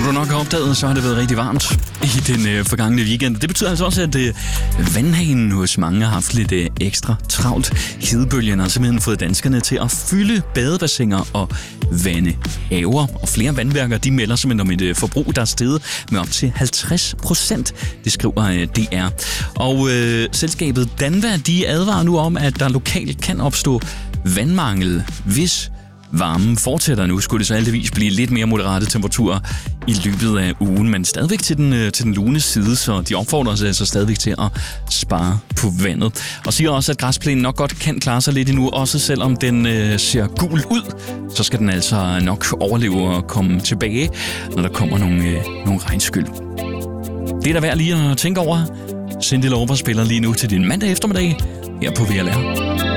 du nok har opdaget, så har det været rigtig varmt i den forgangne weekend. Det betyder altså også, at vandhanen hos mange har haft lidt ekstra travlt. Hedebølgen har simpelthen fået danskerne til at fylde badebassiner og vande haver. Og flere vandværker, de melder simpelthen om et forbrug, der er steget med op til 50%. Det skriver DR. Og selskabet Danva, de advarer nu om, at der lokalt kan opstå vandmangel, hvis varmen fortsætter nu. Skulle det så heldigvis blive lidt mere moderate temperaturer i løbet af ugen, men stadigvæk til den lune side, så de opfordrer sig altså stadigvæk til at spare på vandet. Og siger også, at græsplænen nok godt kan klare sig lidt endnu, også selvom den ser gul ud, så skal den altså nok overleve og komme tilbage, når der kommer nogle regnskyld. Det er da værd lige at tænke over. Cyndi Lauper spiller lige nu til din mandag eftermiddag her på VLR.